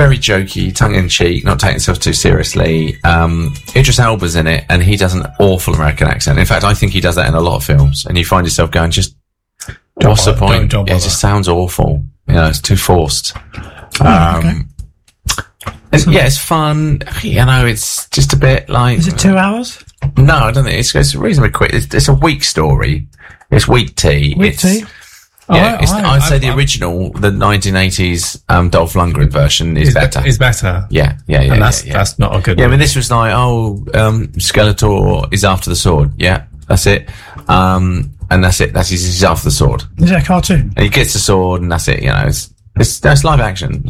very jokey, tongue-in-cheek, not taking itself too seriously. Idris Elba's in it, and he does an awful American accent. In fact, I think he does that in a lot of films, and you find yourself going, just, what's the point? Don't it just sounds awful. It's too forced. Yeah, it's fun. It's just a bit like... Is it 2 hours? No, I don't think it's reasonably quick. It's a weak story. It's weak tea. Tea? Yeah, I'd say the original, the 1980s Dolph Lundgren version is better. Is better. Yeah. And that's not a good one. I mean, this was like, Skeletor is after the sword. Yeah, that's it. And that's it. He's after the sword. Is it a cartoon? And he gets the sword, and that's it. It's live action.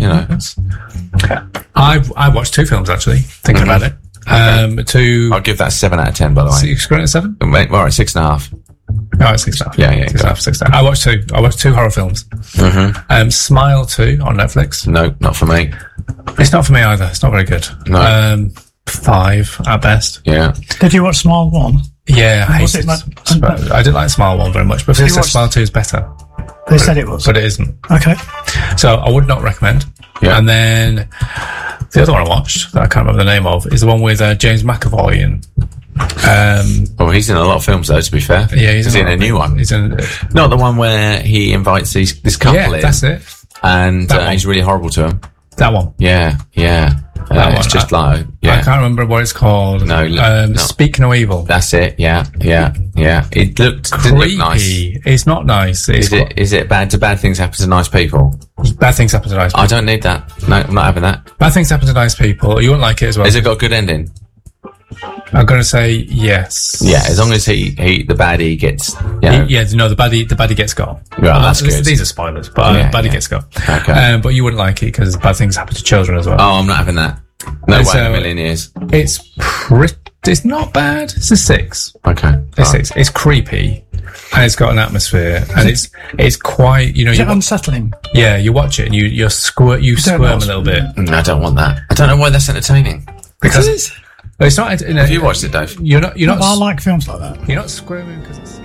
I watched 2 films actually. Thinking about it. I'll give that a 7 out of 10. By the way, so you scored it a 7? All right, 6.5. Oh, it's 6.5. Yeah. 6.5. I watched 2 horror films. Smile 2 on Netflix. No, not for me. It's not for me either. It's not very good. No. 5 at best. Yeah. Did you watch Smile 1? Yeah, I Was hate it it. I didn't like Smile 1 very much, but they said Smile 2 is better. They said it was. But it isn't. Okay. So I would not recommend. Yeah. And then the other one I watched that I can't remember the name of is the one with James McAvoy in. He's in a lot of films though, to be fair. Yeah, he's in a new one. He's in not the one where he invites this couple in. Yeah, that's it. And he's really horrible to him. That one. Yeah. That it's one. just like, I can't remember what it's called. No. Speak No Evil. That's it. Yeah. It didn't Creepy. look nice. It's not nice. Is it bad? Do bad things happen to nice people? Bad things happen to nice people. I don't need that. No, I'm not having that. Bad things happen to nice people. You won't like it as well. Has it got a good ending? I'm going to say yes. Yeah, as long as the baddie gets... the baddie gets got. Right, that's good. These are spoilers, but baddie gets got. Okay. But you wouldn't like it because bad things happen to children as well. Oh, I'm not having that. No way in a million years. It's not bad. It's a 6. Okay. It's 6. It's creepy. And it's got an atmosphere. And it's quite, Is it unsettling? Yeah, you watch it and you squirm a little bit. I don't want that. I don't know why that's entertaining. Because it's not. Have you watched it, Dave? You're not. I like films like that. You're not squirming because it's.